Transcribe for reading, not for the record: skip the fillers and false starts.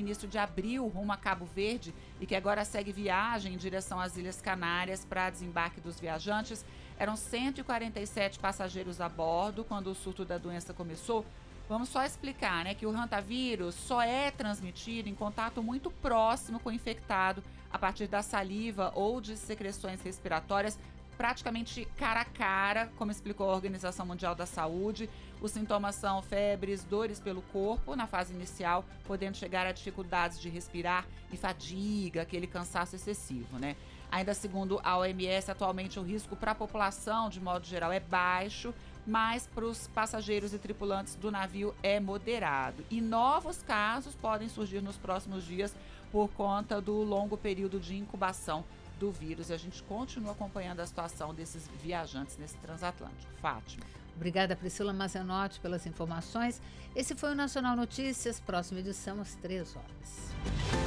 início de abril rumo a Cabo Verde e que agora segue viagem em direção às Ilhas Canárias para desembarque dos viajantes. Eram 147 passageiros a bordo quando o surto da doença começou. Vamos só explicar, né, que o hantavírus só é transmitido em contato muito próximo com o infectado a partir da saliva ou de secreções respiratórias, praticamente cara a cara, como explicou a Organização Mundial da Saúde. Os sintomas são febres, dores pelo corpo na fase inicial, podendo chegar a dificuldades de respirar e fadiga, aquele cansaço excessivo, né? Ainda segundo a OMS, atualmente o risco para a população, de modo geral, é baixo, mas para os passageiros e tripulantes do navio é moderado. E novos casos podem surgir nos próximos dias por conta do longo período de incubação do vírus. E a gente continua acompanhando a situação desses viajantes nesse transatlântico. Fátima. Obrigada, Priscila Mazenotti, pelas informações. Esse foi o Nacional Notícias. Próxima edição às 3 horas.